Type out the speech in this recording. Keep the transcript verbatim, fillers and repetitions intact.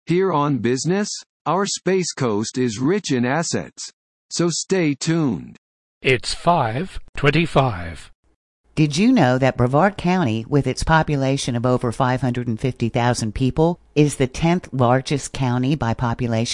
Here on Business, our Space Coast is rich in assets. So stay tuned. It's five twenty-five. Did you know that Brevard County, with its population of over five hundred fifty thousand people, is the tenth largest county by population